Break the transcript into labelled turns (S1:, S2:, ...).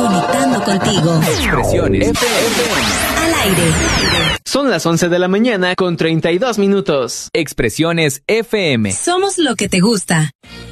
S1: Conectando contigo.
S2: Expresiones FM.
S1: Al aire.
S3: Son las 11 de la mañana con 32 minutos.
S2: Expresiones FM.
S1: Somos lo que te gusta.